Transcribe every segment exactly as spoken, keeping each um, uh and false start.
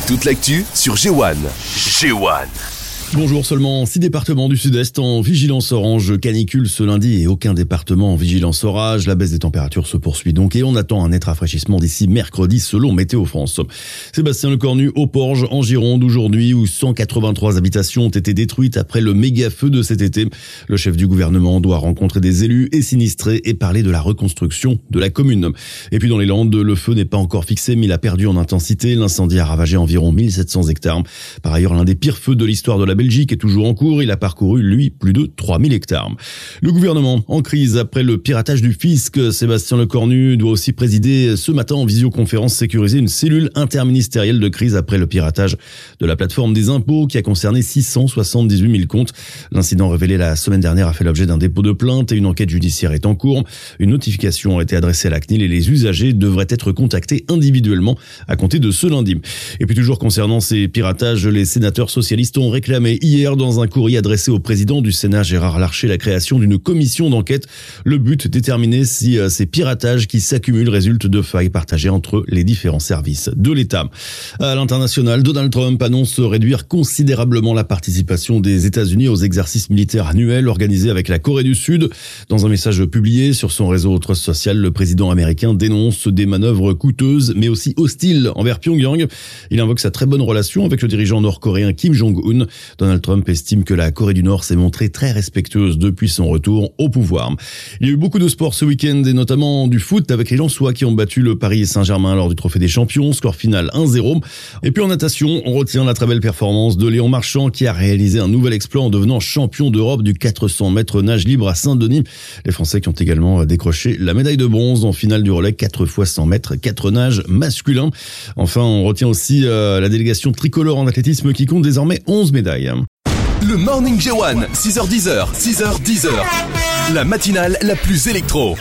Toute l'actu sur G un. G un. Bonjour, seulement six départements du sud-est en vigilance orange canicule ce lundi et aucun département en vigilance orage. La baisse des températures se poursuit donc et on attend un net rafraîchissement d'ici mercredi selon Météo France. Sébastien Lecornu au Porge en Gironde aujourd'hui où cent quatre-vingt-trois habitations ont été détruites après le méga feu de cet été. Le chef du gouvernement doit rencontrer des élus et sinistrés et parler de la reconstruction de la commune. Et puis dans les Landes, le feu n'est pas encore fixé mais il a perdu en intensité. L'incendie a ravagé environ mille sept cents hectares. Par ailleurs, l'un des pires feux de l'histoire de la Belgique est toujours en cours. Il a parcouru, lui, plus de trois mille hectares. Le gouvernement en crise après le piratage du fisc. Sébastien Lecornu doit aussi présider ce matin en visioconférence sécuriser une cellule interministérielle de crise après le piratage de la plateforme des impôts qui a concerné six cent soixante-dix-huit mille comptes. L'incident révélé la semaine dernière a fait l'objet d'un dépôt de plainte et une enquête judiciaire est en cours. Une notification a été adressée à la C N I L et les usagers devraient être contactés individuellement à compter de ce lundi. Et puis toujours concernant ces piratages, les sénateurs socialistes ont réclamé hier dans un courrier adressé au président du Sénat Gérard Larcher la création d'une commission d'enquête. Le but, déterminer si euh, ces piratages qui s'accumulent résultent de failles partagées entre les différents services de l'État. À l'international, Donald Trump annonce réduire considérablement la participation des États-Unis aux exercices militaires annuels organisés avec la Corée du Sud. Dans un message publié sur son réseau Trust Social, le président américain dénonce des manœuvres coûteuses mais aussi hostiles envers Pyongyang. Il invoque sa très bonne relation avec le dirigeant nord-coréen Kim Jong-un. Donald Trump estime que la Corée du Nord s'est montrée très respectueuse depuis son retour au pouvoir. Il y a eu beaucoup de sports ce week-end et notamment du foot avec les Lensois qui ont battu le Paris Saint-Germain lors du Trophée des Champions, score final un zéro. Et puis en natation, on retient la très belle performance de Léon Marchand qui a réalisé un nouvel exploit en devenant champion d'Europe du quatre cents mètres nage libre à Saint-Denis. Les Français qui ont également décroché la médaille de bronze en finale du relais quatre fois cent mètres, quatre nages masculins. Enfin, on retient aussi euh, la délégation tricolore en athlétisme qui compte désormais onze médailles. Le Morning G un, six heures dix, six heures dix. La matinale la plus électro.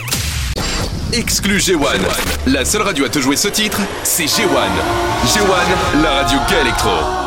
Exclu G un. La seule radio à te jouer ce titre, c'est G un. G un, la radio K électro.